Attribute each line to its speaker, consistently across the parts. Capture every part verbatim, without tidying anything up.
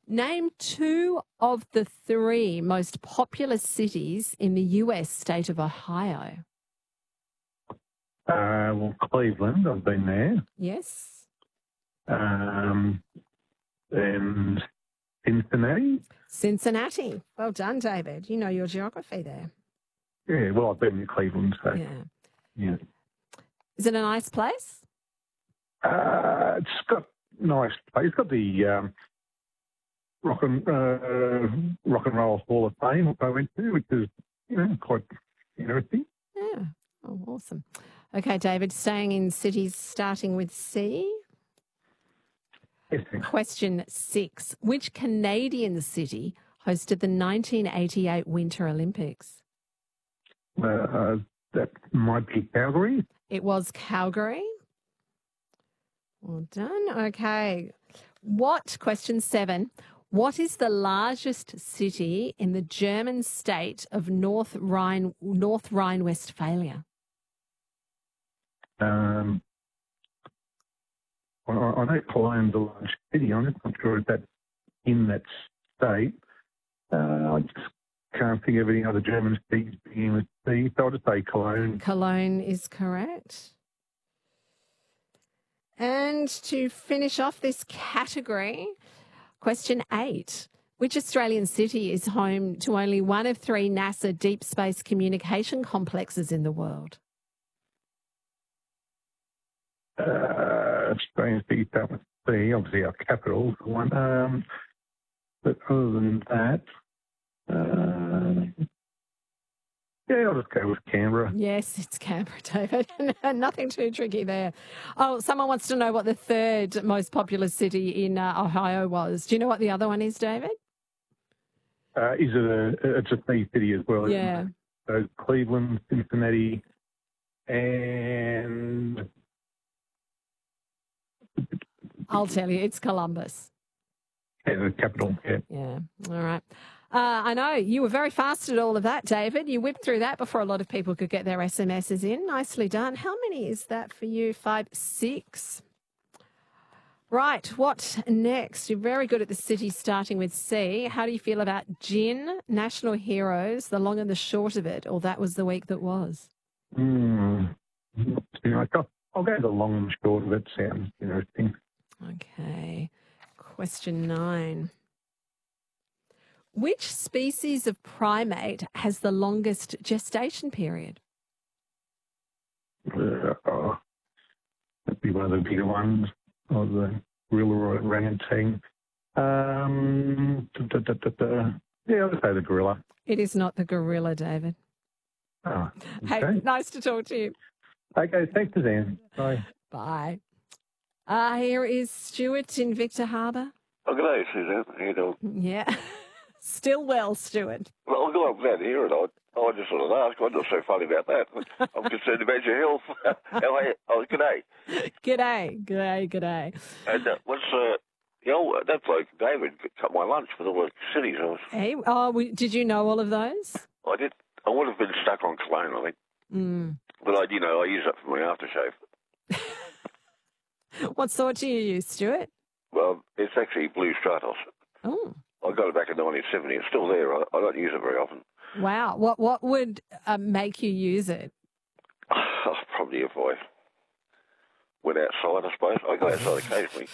Speaker 1: Name two of the three most populous cities in the U S state of Ohio.
Speaker 2: Uh, well, Cleveland, I've been there.
Speaker 1: Yes.
Speaker 2: Um, and Cincinnati.
Speaker 1: Cincinnati. Well done, David. You know your geography there.
Speaker 2: Yeah, well, I've been in Cleveland, so
Speaker 1: Yeah.
Speaker 2: yeah.
Speaker 1: Is it a nice place?
Speaker 2: Uh, it's got nice place. It's got the um, rock and uh, rock and roll Hall of Fame I went to, which is you know quite interesting.
Speaker 1: Yeah. Oh, awesome. Okay, David, staying in cities starting with C.
Speaker 2: Yes,
Speaker 1: Question six. Which Canadian city hosted the nineteen eighty-eight Winter Olympics?
Speaker 2: uh, uh, that might be Calgary.
Speaker 1: It was Calgary. Well done. Okay. What, question seven, what is the largest city in the German state of North Rhine, North Rhine-Westphalia?
Speaker 2: Um, I, I know Cologne's a large city. I'm just not sure if that's in that state. Uh, I just can't think of any other German cities beginning with C, so I'll just say Cologne.
Speaker 1: Cologne is correct. And to finish off this category, question eight. Which Australian city is home to only one of three NASA deep space communication complexes in the world?
Speaker 2: Uh, Australian city start with C, obviously our capital, for one. Um, but other than that, uh, yeah, I'll just go with Canberra.
Speaker 1: Yes, it's Canberra, David. Nothing too tricky there. Oh, someone wants to know what the third most populous city in uh, Ohio was. Do you know what the other one is, David?
Speaker 2: Uh, is it a, it's a C city as well?
Speaker 1: Yeah.
Speaker 2: Isn't it? So Cleveland, Cincinnati, and
Speaker 1: I'll tell you, it's Columbus.
Speaker 2: yeah, the capital. Yeah.
Speaker 1: Yeah. All right. Uh, I know you were very fast at all of that, David. You whipped through that before a lot of people could get their S M Ses in. Nicely done. How many is that for you? Five, six. Right. What next? You're very good at the city starting with C. How do you feel about Gin, National Heroes, the long and the short of it, or that was the week that was?
Speaker 2: Mm. You know, I'll, I'll go the long and short of it. Sounds interesting.
Speaker 1: Okay. Question nine. Which species of primate has the longest gestation period?
Speaker 2: Uh, oh, that'd be one of the bigger ones, or the gorilla or orangutan. Um, da, da, da, da. Yeah, I'll just say the gorilla.
Speaker 1: It is not the gorilla, David.
Speaker 2: Oh, okay.
Speaker 1: Hey, nice to talk to you.
Speaker 2: Okay, thanks, Suzanne. Bye.
Speaker 1: Bye. Uh, here is Stuart in Victor Harbour.
Speaker 3: Oh, good day, Suzanne. How you doing?
Speaker 1: Yeah. Still well, Stuart.
Speaker 3: Well, I'm glad, I'm glad to hear it. I, I just sort of asked. I'm not so funny about that. I'm concerned about your health. How are you? Oh, good day.
Speaker 1: G'day, g'day, g'day.
Speaker 3: And uh, what's, uh, you know, that bloke, David, cut my lunch with all the cities. I was,
Speaker 1: Hey, oh, we, did you know all of those?
Speaker 3: I did. I would have been stuck on Cologne, I think.
Speaker 1: Mm.
Speaker 3: But I, you know, I use that for my aftershave.
Speaker 1: What sort do you use, Stuart?
Speaker 3: Well, it's actually Blue Stratos.
Speaker 1: Oh,
Speaker 3: I got it back in nineteen seventy. It's still there. I, I don't use it very often.
Speaker 1: wow. What what would uh, make you use it?
Speaker 3: Probably if I went outside, I suppose. I go outside occasionally.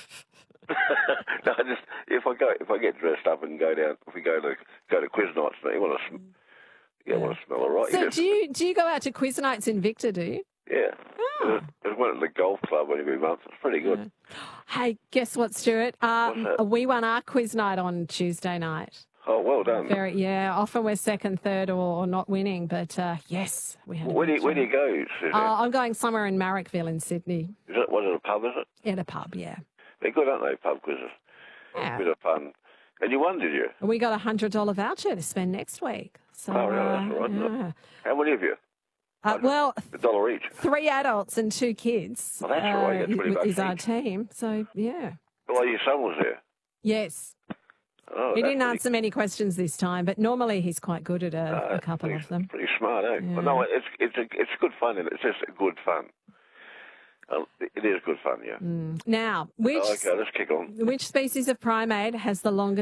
Speaker 3: No, I just if I go if I get dressed up and go down, if we go to go to quiz nights, you want to sm- yeah, want to smell all right.
Speaker 1: So
Speaker 3: You just-
Speaker 1: do you do you go out to quiz nights in Victor? Do you?
Speaker 3: yeah.
Speaker 1: Oh.
Speaker 3: There's one at the golf club every month. It's pretty good.
Speaker 1: Hey, guess what, Stuart? Um,
Speaker 3: What's that?
Speaker 1: we won our quiz night on Tuesday night.
Speaker 3: Oh, well done.
Speaker 1: Very, yeah. Often we're second, third, or, or not winning, but uh, yes, we had. a
Speaker 3: Where do
Speaker 1: good
Speaker 3: you, where do
Speaker 1: time.
Speaker 3: you go, Suzanne?
Speaker 1: Uh, I'm going somewhere in Marrickville in Sydney.
Speaker 3: Is it, was it a pub, is it?
Speaker 1: At a pub, yeah.
Speaker 3: They're good, aren't they, pub quizzes?
Speaker 1: Yeah.
Speaker 3: Bit of fun. And you won, did you?
Speaker 1: And we got a hundred dollar voucher to spend next week. So,
Speaker 3: Oh, really? That's
Speaker 1: uh,
Speaker 3: all right, isn't it?
Speaker 1: yeah.
Speaker 3: How many of you?
Speaker 1: Uh, well,
Speaker 3: A dollar each.
Speaker 1: three adults and two kids.
Speaker 3: Oh, that's all right. Yeah, twenty
Speaker 1: uh,
Speaker 3: bucks
Speaker 1: is our
Speaker 3: each.
Speaker 1: team. So yeah.
Speaker 3: Well, your son was there.
Speaker 1: Yes.
Speaker 3: Oh,
Speaker 1: He
Speaker 3: that's
Speaker 1: didn't
Speaker 3: pretty-
Speaker 1: answer many questions this time, but normally he's quite good at a,
Speaker 3: uh,
Speaker 1: a couple
Speaker 3: pretty,
Speaker 1: of them.
Speaker 3: Pretty smart, eh?
Speaker 1: Yeah.
Speaker 3: But no, it's it's a, it's good fun. And it's just good fun. Uh, it is good fun, yeah.
Speaker 1: Mm. Now, which
Speaker 3: Oh, okay, let's kick on.
Speaker 1: which species of primate has the longest